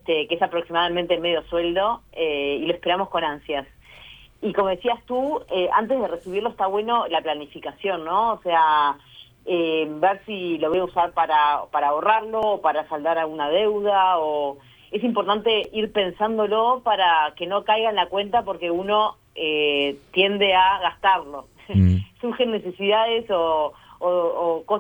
que es aproximadamente medio sueldo, y lo esperamos con ansias. Y como decías tú, antes de recibirlo está bueno la planificación, ¿no? O sea, ver si lo voy a usar para ahorrarlo o para saldar alguna deuda, o es importante ir pensándolo para que no caiga en la cuenta porque uno tiende a gastarlo. Mm. Surgen necesidades o cosas